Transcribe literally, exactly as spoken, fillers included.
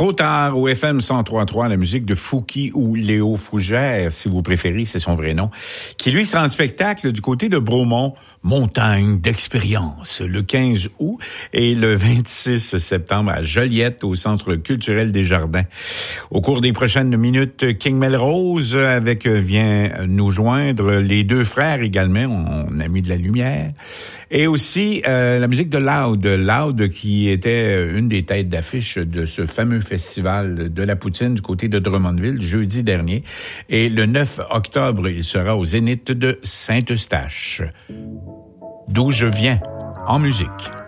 Trop tard au F M cent trois point trois, la musique de Fouki ou Léo Fougère, si vous préférez, c'est son vrai nom, qui lui sera en spectacle du côté de Bromont, Montagne d'expérience, le quinze août et le vingt-six septembre à Joliette, au Centre culturel des Jardins. Au cours des prochaines minutes, King Melrose avec vient nous joindre, les deux frères également, on a mis de la lumière. Et aussi euh, la musique de Loud, Loud qui était une des têtes d'affiche de ce fameux festival de la poutine du côté de Drummondville jeudi dernier. Et le neuf octobre, il sera au Zénith de Saint-Eustache, d'où je viens en musique.